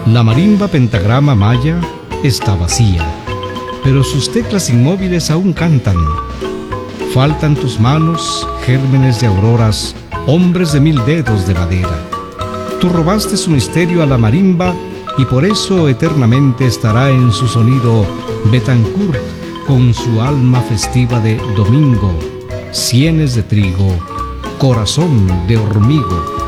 La marimba pentagrama maya está vacía, pero sus teclas inmóviles aún cantan. Faltan tus manos, gérmenes de auroras, hombres de 1000 dedos de madera. Tú robaste su misterio a la marimba y por eso eternamente estará en su sonido Betancourt con su alma festiva de domingo, sienes de trigo, corazón de hormigo.